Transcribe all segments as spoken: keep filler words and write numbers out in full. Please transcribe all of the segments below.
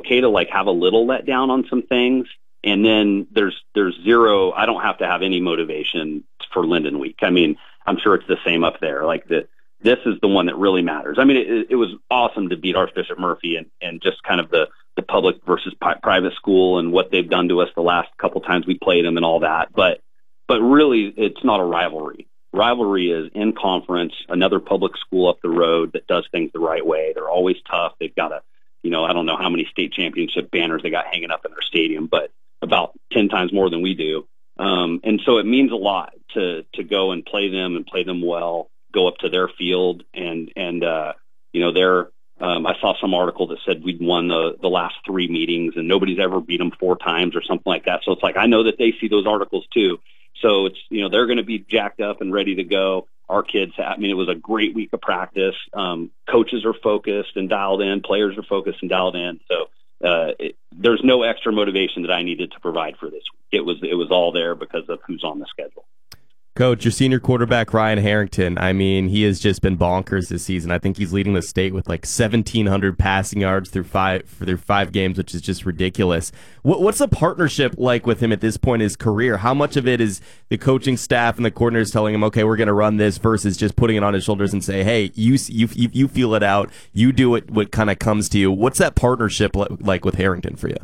okay to like have a little letdown on some things. And then there's, there's zero, I don't have to have any motivation for Linden week. I mean, I'm sure it's the same up there. Like the, this is the one that really matters. I mean, it, it was awesome to beat Archbishop Murphy and, and just kind of the, the public versus pi- private school and what they've done to us the last couple times we played them and all that. But, but really it's not a rivalry. Rivalry is in conference, another public school up the road that does things the right way. They're always tough. They've got a, you know, I don't know how many state championship banners they got hanging up in their stadium, but about ten times more than we do. Um, and so it means a lot to, to go and play them and play them well, go up to their field. And, and, uh, you know, they're, um, I saw some article that said we'd won the, the last three meetings and nobody's ever beat them four times or something like that. So it's like, I know that they see those articles too. So it's, you know, they're going to be jacked up and ready to go. Our kids, I mean, it was a great week of practice. Um, coaches are focused and dialed in. Players are focused and dialed in. So, uh, it, there's no extra motivation that I needed to provide for this week. It was, it was all there because of who's on the schedule. Coach, your senior quarterback, Ryan Harrington, I mean, he has just been bonkers this season. I think he's leading the state with like seventeen hundred passing yards through five through five games, which is just ridiculous. What, what's the partnership like with him at this point in his career? How much of it is the coaching staff and the coordinators telling him, okay, we're going to run this, versus just putting it on his shoulders and say, hey, you you you, you feel it out, you do it, what kind of comes to you? What's that partnership like with Harrington for you?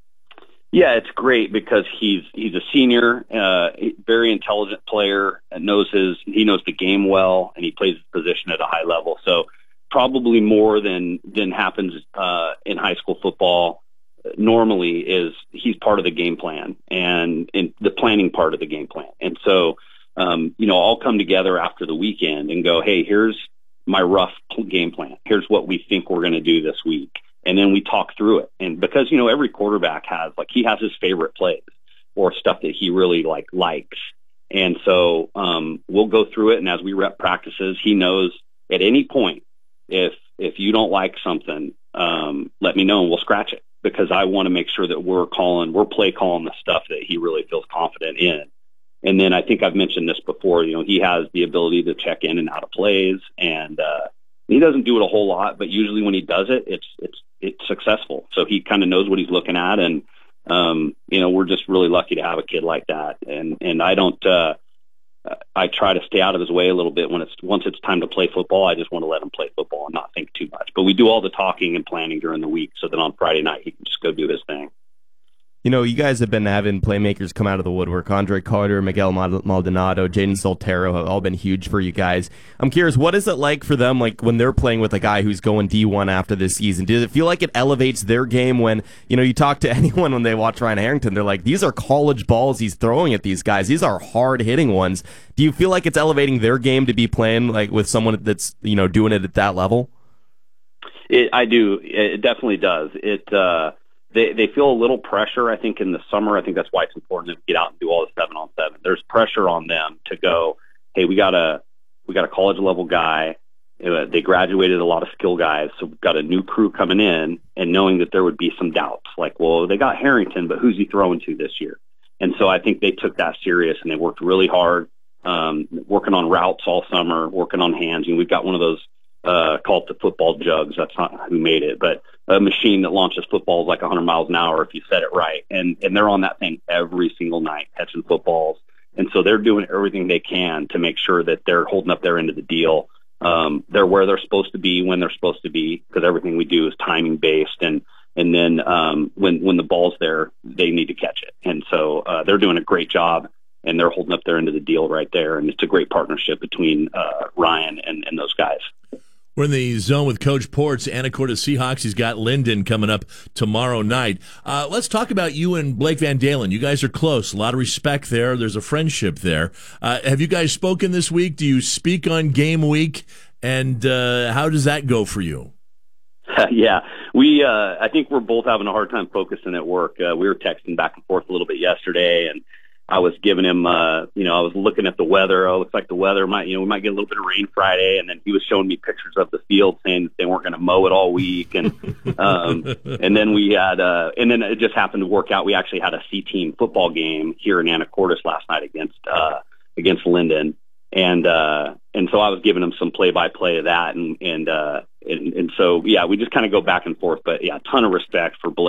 Yeah, it's great because he's he's a senior, uh, very intelligent player, and knows his he knows the game well, and he plays his position at a high level. So probably more than than happens uh, in high school football normally is he's part of the game plan and in the planning part of the game plan. And so um, you know, I'll come together after the weekend and go, hey, here's my rough game plan. Here's what we think we're going to do this week. And then we talk through it. And because, you know, every quarterback has, like, he has his favorite plays or stuff that he really like likes. And so um, we'll go through it. And as we rep practices, he knows at any point, if, if you don't like something, um, let me know and we'll scratch it, because I want to make sure that we're calling, we're play calling the stuff that he really feels confident in. And then I think I've mentioned this before, you know, he has the ability to check in and out of plays, and uh, he doesn't do it a whole lot, but usually when he does it, it's, it's, it's successful. So he kind of knows what he's looking at. And, um, you know, we're just really lucky to have a kid like that. And, and I don't, uh, I try to stay out of his way a little bit when it's, once it's time to play football. I just want to let him play football and not think too much, but we do all the talking and planning during the week, so that on Friday night, he can just go do his thing. You know, you guys have been having playmakers come out of the woodwork. Andre Carter, Miguel Maldonado, Jaden Soltero have all been huge for you guys. I'm curious, what is it like for them, like when they're playing with a guy who's going D one after this season? Does it feel like it elevates their game when, you know, you talk to anyone when they watch Ryan Harrington, they're like, these are college balls he's throwing at these guys. These are hard-hitting ones. Do you feel like it's elevating their game to be playing like with someone that's, you know, doing it at that level? It, I do. It definitely does. It, uh, They they feel a little pressure, I think, in the summer. I think that's why it's important to get out and do all the seven on seven. There's pressure on them to go, hey, we got a we got a college level guy. Uh, they graduated a lot of skill guys, so we've got a new crew coming in, and knowing that there would be some doubts, like, well, they got Harrington, but who's he throwing to this year? And so I think they took that serious, and they worked really hard, um, working on routes all summer, working on hands. You know, we've got one of those uh, called the football jugs. That's not who made it, but a machine that launches footballs like one hundred miles an hour if you set it right. And and they're on that thing every single night catching footballs. And so they're doing everything they can to make sure that they're holding up their end of the deal. Um, they're where they're supposed to be when they're supposed to be, because everything we do is timing based. And and then um, when when the ball's there, they need to catch it. And so uh, they're doing a great job, and they're holding up their end of the deal right there. And it's a great partnership between uh, Ryan and, and those guys. We're in the zone with Coach Ports, Anacortes Seahawks. He's got Linden coming up tomorrow night. Uh, let's talk about you and Blake Van Dalen. You guys are close. A lot of respect there. There's a friendship there. Uh, have you guys spoken this week? Do you speak on game week? And uh, how does that go for you? yeah, we. Uh, I think we're both having a hard time focusing at work. Uh, we were texting back and forth a little bit yesterday, and I was giving him, uh, you know, I was looking at the weather. Oh, it looks like the weather might, you know, we might get a little bit of rain Friday. And then he was showing me pictures of the field saying that they weren't going to mow it all week. And, um, and then we had, uh, and then it just happened to work out. We actually had a C team football game here in Anacortes last night against, uh, against Linden. And, uh, and so I was giving him some play by play of that. And, and, uh, and, and so, yeah, we just kind of go back and forth, but yeah, a ton of respect for Blake.